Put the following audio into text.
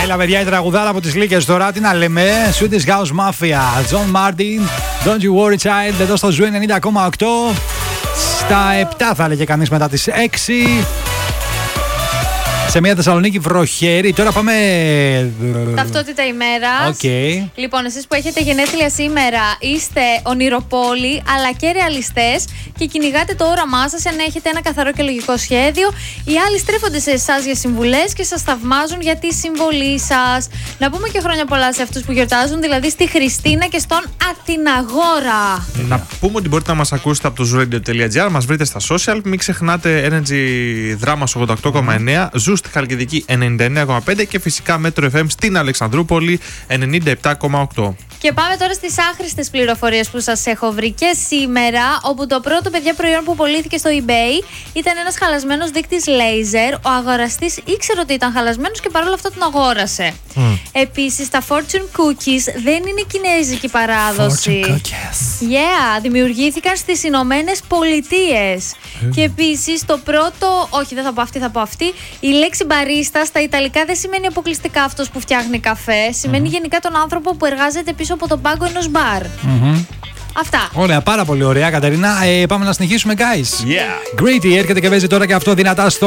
Έλα, παιδιά, η τραγουδάρα από τις Λύκες τώρα. Τι να λέμε. Swedish House Mafia, John Martin, Don't You Worry Child. Εδώ στο Zoo 90,8. Στα 7 θα έλεγε κανείς μετά τις 6. Σε μια Θεσσαλονίκη βροχερή. Τώρα πάμε. Ταυτότητα ημέρας. Okay. Λοιπόν, εσείς που έχετε γενέθλια σήμερα είστε ονειροπόλοι αλλά και ρεαλιστές και κυνηγάτε το όραμά σας, αν έχετε ένα καθαρό και λογικό σχέδιο. Οι άλλοι στρέφονται σε εσάς για συμβουλές και σας θαυμάζουν για τη συμβολή σας. Να πούμε και χρόνια πολλά σε αυτούς που γιορτάζουν, δηλαδή στη Χριστίνα και στον Αθηναγόρα. Να πούμε ότι μπορείτε να μας ακούσετε από το zooradio.gr, μας βρείτε στα social. Μην ξεχνάτε Energy Dramas 88,9, Zoo στη Χαλκιδική 99,5 και φυσικά Metro FM στην Αλεξανδρούπολη 97,8. Και πάμε τώρα στις άχρηστες πληροφορίες που σας έχω βρει και σήμερα, όπου το πρώτο, παιδιά, προϊόν που πωλήθηκε στο eBay ήταν ένας χαλασμένος δείκτης laser. Ο αγοραστής ήξερε ότι ήταν χαλασμένος και παρόλα αυτά τον αγόρασε. Επίσης, τα Fortune Cookies δεν είναι κινέζικη παράδοση. Fortune Cookies. Yeah, δημιουργήθηκαν στις Ηνωμένες Πολιτείες. Και επίσης, το πρώτο, όχι δεν θα πω αυτή, θα πω αυτή, η λέξη μπαρίστα στα Ιταλικά δεν σημαίνει αποκλειστικά αυτός που φτιάχνει καφέ. Σημαίνει γενικά τον άνθρωπο που εργάζεται πίσω από τον πάγκο ενός μπαρ. Αυτά. Ωραία, πάρα πολύ ωραία, Κατερίνα. Πάμε να συνεχίσουμε, guys. Yeah. Gritty έρχεται και παίζει τώρα και αυτό δυνατά στο